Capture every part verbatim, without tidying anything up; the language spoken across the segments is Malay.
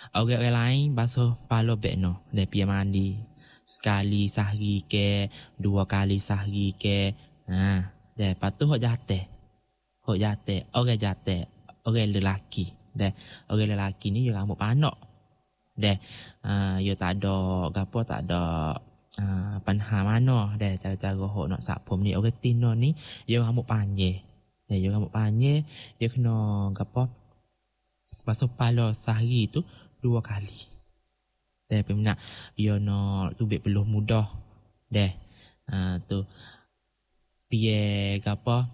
Orang-orang lain basuh kepala bekno. Dia pergi mandi. Sekali sehari ke, dua kali sehari ke. Ha, dia lepas tu hok jatuh. Hok jatuh. Orang jatuh. Orang lelaki. Dia, orang lelaki ni dia rambut panak. Dia, uh, dia tak ada, gapo tak ada uh, panha mana. Dia cara-cara hok nak sapom ni. Orang Tino ni, dia rambut panjang. Dia, dia rambut panjang. Dia kena, gapo, basuh kepala sehari tu dua kali. Dia nak dia nak tubik peluh mudah. Dia uh, tu piye apa?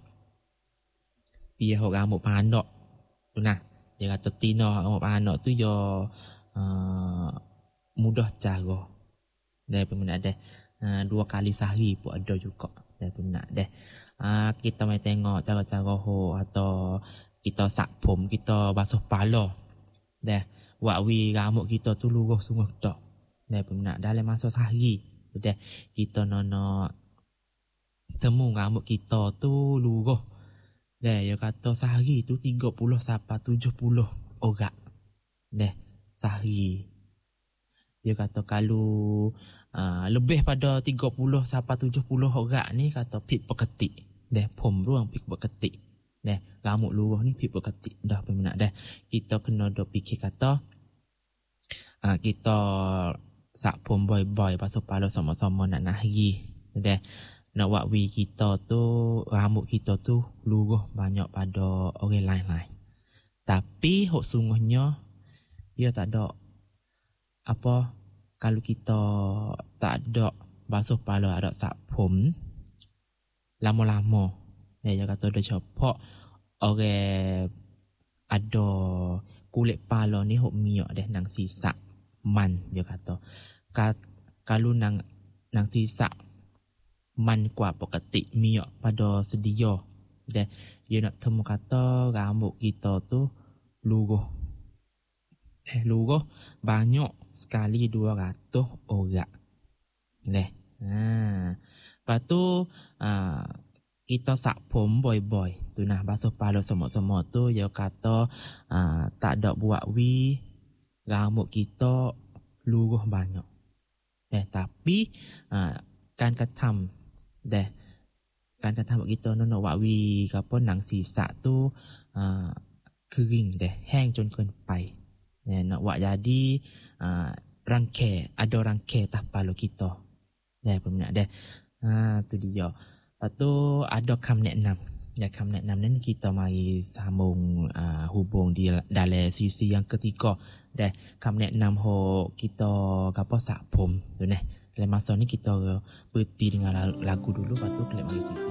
Piye hok rambut panak. Tu nah. Dia kata Tino rambut panak tu dia uh, mudah cara. Dia pun nak ada uh, dua kali sehari pun ada juga. Dia pun nak ada. Uh, kita mai tengok cara-cara hok atau kita sapom, kita basuh kepala. Dia wak wi rambut kita tu luruh sungguh tak. Dia pun nak dalam masa sehari. Dia kita nak temu rambut kita tu luruh. Dia dia kata sehari tu tiga puluh sampai tujuh puluh orang. Dia sehari. Dia kata kalau uh, lebih pada tiga puluh sampai tujuh puluh orang ni kata pit peketik. Dia pom ruang pit peketik. Dia rambut luruh ni pit peketik. Dah pun nak dah. Kita kena dah fikir kata Uh, kita sapom boy-boy pasal pala sama-sama nak nahgi. Dah nak buat wi kita tu rambut kita tu luruh banyak pada orang lain-lain. Tapi hok sungguhnya dia tak ada apa kalau kita tak ada basuh pala ada sapom lama-lama. Dia kata dah cepat orang ada kulit pala ni hok miak dah nang sisa man dia kata. Ka, kalau nang nang sisa man kuat peketik miak pada sedia. Dia dia nak temu kata rambut kita tu luruh. Eh luruh banyak sekali dua ratus orang. Leh. Ha. Lepas tu uh, kita sapom boy-boy. Tu nah basuh pala semua-semua tu dia kata uh, tak ada buat wi rambut kita luruh banyak. Eh tapi uh, kan katam deh kan katam kita no nak buat wi apa nang sisa tu uh, kering deh hang jun ken pai. Eh nak buat jadi uh, rangke ada rangke tah pala kita. Deh pun nak deh. Ha tu dia. Lepas tu ada kam neknam. Ya kam neknam ni kita mari sambung uh, hubung di dalam sisi yang ketiga. Dah kam neknam ho kita gapo sapom tu neh. Dalam masa ni kita berhenti dengan lagu dulu, lepas tu klik mari kita.